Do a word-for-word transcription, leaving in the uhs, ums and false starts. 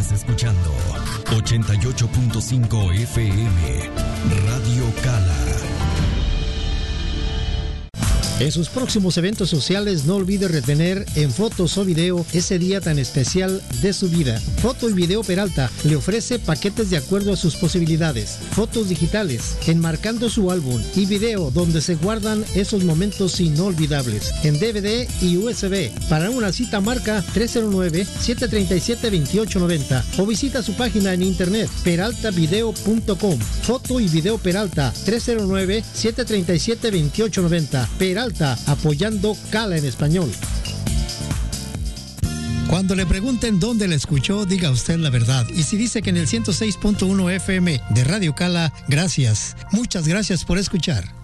Estás escuchando ochenta y ocho punto cinco F M Radio Cala. En sus próximos eventos sociales no olvide retener en fotos o video ese día tan especial de su vida. Foto y Video Peralta le ofrece paquetes de acuerdo a sus posibilidades. Fotos digitales, enmarcando su álbum, y video donde se guardan esos momentos inolvidables. En D V D y U S B. Para una cita marca tres cero nueve, siete tres siete, dos ocho nueve cero o visita su página en internet peralta video punto com. Foto y Video Peralta tres cero nueve, siete tres siete, dos ocho nueve cero. Peralta, apoyando Cala en español. Cuando le pregunten dónde la escuchó, diga usted la verdad. Y si dice que en el ciento seis punto uno F M de Radio Cala, gracias. Muchas gracias por escuchar.